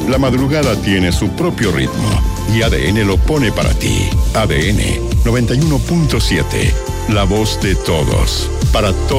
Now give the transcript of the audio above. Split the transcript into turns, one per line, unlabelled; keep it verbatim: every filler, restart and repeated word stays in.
La madrugada tiene su propio ritmo y A D N lo pone para ti. A D N noventa y uno punto siete, la voz de todos, para todos.